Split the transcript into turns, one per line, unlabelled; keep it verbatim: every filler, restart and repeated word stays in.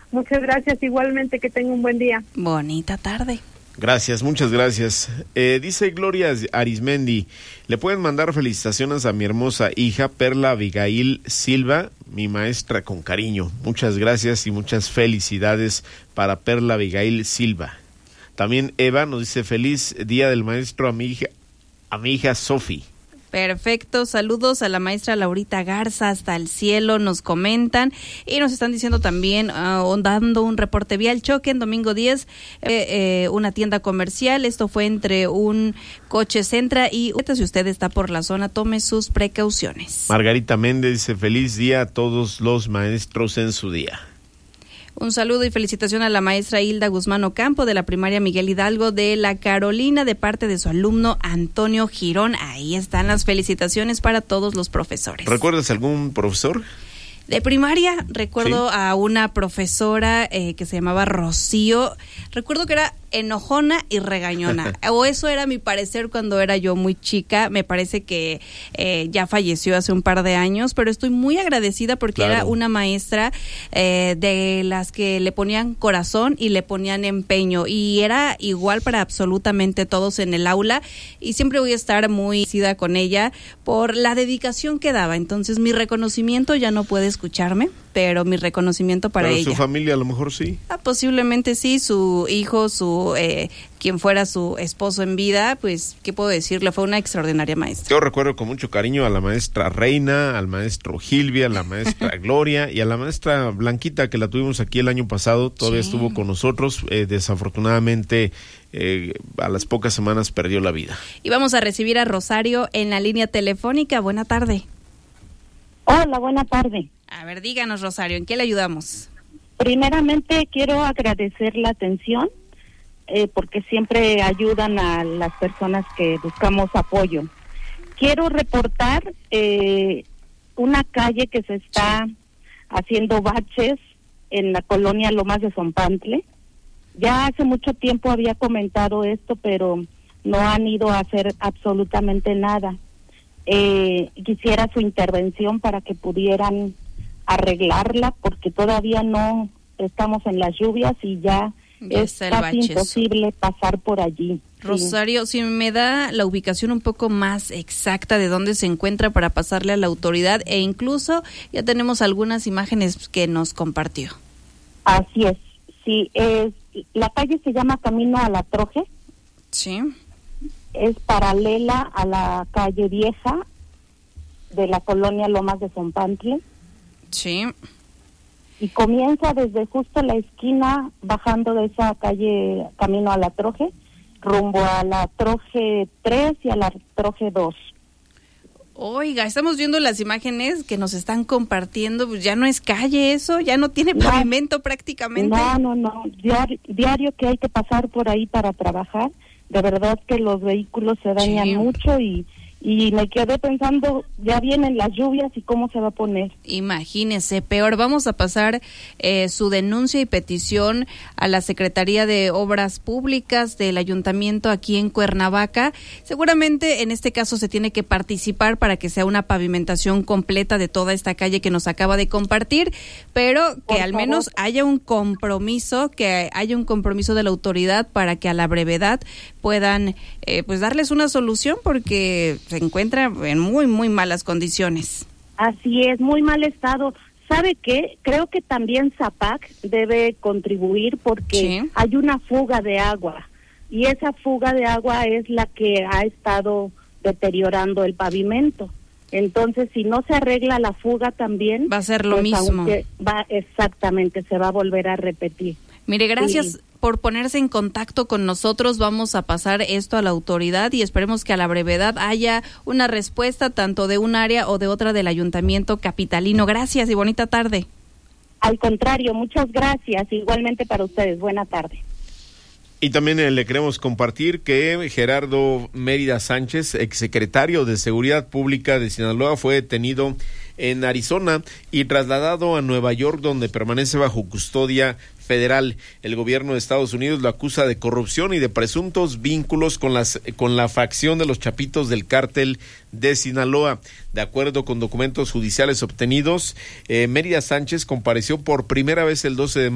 Muchas gracias, igualmente que tenga un buen día.
Bonita tarde.
Gracias, muchas gracias. Eh, dice Gloria Arismendi, le pueden mandar felicitaciones a mi hermosa hija Perla Abigail Silva, mi maestra con cariño. Muchas gracias y muchas felicidades para Perla Abigail Silva. También Eva nos dice feliz día del maestro a mi hija, a mi hija Sofi.
Perfecto, saludos a la maestra Laurita Garza hasta el cielo, nos comentan y nos están diciendo también, uh, dando un reporte vial, choque en domingo diez, eh, eh, una tienda comercial, esto fue entre un coche Centra y si usted está por la zona, tome sus precauciones.
Margarita Méndez dice feliz día a todos los maestros en su día.
Un saludo y felicitación a la maestra Hilda Guzmán Ocampo de la primaria Miguel Hidalgo de La Carolina de parte de su alumno Antonio Girón. Ahí están las felicitaciones para todos los profesores.
¿Recuerdas algún profesor?
De primaria, recuerdo
¿Sí?
a una profesora eh, que se llamaba Rocío. Recuerdo que era enojona y regañona, o eso era mi parecer cuando era yo muy chica. Me parece que eh, ya falleció hace un par de años, pero estoy muy agradecida porque claro. Era una maestra eh, de las que le ponían corazón y le ponían empeño, y era igual para absolutamente todos en el aula, y siempre voy a estar muy agradecida con ella por la dedicación que daba. Entonces mi reconocimiento, ya no puede escucharme, pero mi reconocimiento para
pero
ella.
Su familia a lo mejor sí.
Ah, posiblemente sí, su hijo, su eh, quien fuera su esposo en vida, pues, ¿qué puedo decirle? Fue una extraordinaria maestra.
Yo recuerdo con mucho cariño a la maestra Reina, al maestro Gilby, a la maestra Gloria y a la maestra Blanquita, que la tuvimos aquí el año pasado, todavía sí. Estuvo con nosotros, eh, desafortunadamente eh, a las pocas semanas perdió la vida.
Y vamos a recibir a Rosario en la línea telefónica. Buena tarde.
Hola, buena tarde.
A ver, díganos, Rosario, ¿en qué le ayudamos?
Primeramente quiero agradecer la atención, eh, porque siempre ayudan a las personas que buscamos apoyo. Quiero reportar eh, una calle que se está haciendo baches en la colonia Lomas de Zompantle. Ya hace mucho tiempo había comentado esto, pero no han ido a hacer absolutamente nada. Eh, quisiera su intervención para que pudieran arreglarla, porque todavía no estamos en las lluvias y ya, ya es casi imposible pasar por allí.
Rosario, sí. Si me da la ubicación un poco más exacta de dónde se encuentra para pasarle a la autoridad, e incluso ya tenemos algunas imágenes que nos compartió.
Así es, sí, es, la calle se llama Camino a la Troje.
Sí.
Es paralela a la calle Vieja de la colonia Lomas de Zompantle.
Sí.
Y comienza desde justo la esquina, bajando de esa calle Camino a la Troje, rumbo a la Troje tres y a la Troje dos.
Oiga, estamos viendo las imágenes que nos están compartiendo, pues ya no es calle eso, ya no tiene pavimento no, prácticamente.
No, no, no, diario, diario que hay que pasar por ahí para trabajar, de verdad que los vehículos se dañan sí. mucho y... Y me quedé pensando, ya vienen las lluvias y cómo se va a poner.
Imagínese, peor. Vamos a pasar eh, su denuncia y petición a la Secretaría de Obras Públicas del Ayuntamiento aquí en Cuernavaca. Seguramente en este caso se tiene que participar para que sea una pavimentación completa de toda esta calle que nos acaba de compartir, pero que Por al favor. menos haya un compromiso, que haya un compromiso de la autoridad para que a la brevedad puedan eh, pues darles una solución, porque se encuentra en muy, muy malas condiciones.
Así es, muy mal estado. ¿Sabe qué? Creo que también Zapac debe contribuir porque sí. hay una fuga de agua y esa fuga de agua es la que ha estado deteriorando el pavimento. Entonces, si no se arregla la fuga también...
Va a ser lo
pues,
mismo.
Va, exactamente, se va a volver a repetir.
Mire, gracias
sí.
por ponerse en contacto con nosotros. Vamos a pasar esto a la autoridad y esperemos que a la brevedad haya una respuesta tanto de un área o de otra del Ayuntamiento capitalino. Gracias y bonita tarde.
Al contrario, muchas gracias. Igualmente para ustedes. Buena tarde.
Y también eh, le queremos compartir que Gerardo Mérida Sánchez, exsecretario de Seguridad Pública de Sinaloa, fue detenido en Arizona y trasladado a Nueva York, donde permanece bajo custodia federal. El gobierno de Estados Unidos lo acusa de corrupción y de presuntos vínculos con las con la facción de los Chapitos del cártel de Sinaloa. De acuerdo con documentos judiciales obtenidos, eh, Mérida Sánchez compareció por primera vez el doce de marzo